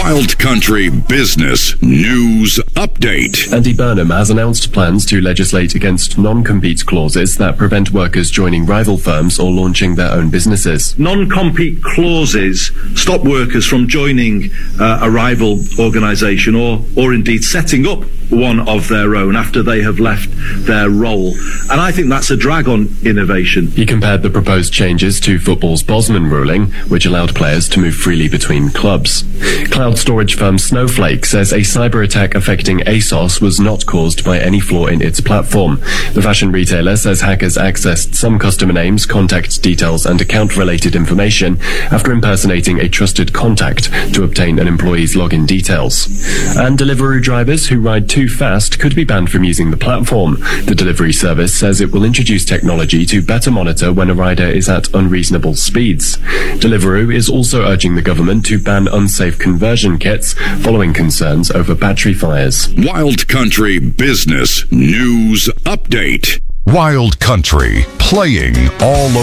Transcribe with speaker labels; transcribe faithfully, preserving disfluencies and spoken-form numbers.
Speaker 1: Wild Country Business News Update.
Speaker 2: Andy Burnham has announced plans to legislate against non-compete clauses that prevent workers joining rival firms or launching their own businesses.
Speaker 3: Non-compete clauses stop workers from joining uh, a rival organisation or, or indeed setting up one of their own after they have left their role. And I think that's a drag on innovation.
Speaker 2: He compared the proposed changes to football's Bosman ruling, which allowed players to move freely between clubs. Cloud storage firm Snowflake says a cyber attack affecting ASOS was not caused by any flaw in its platform. The fashion retailer says hackers accessed some customer names, contact details and account-related information after impersonating a trusted contact to obtain an employee's login details. And Deliveroo drivers who ride too fast could be banned from using the platform. The delivery service says it will introduce technology to better monitor when a rider is at unreasonable speeds. Deliveroo is also urging the government to ban unsafe conversion kits following concerns over battery fires.
Speaker 1: Wild Country Business News Update.
Speaker 4: Wild Country, playing all over.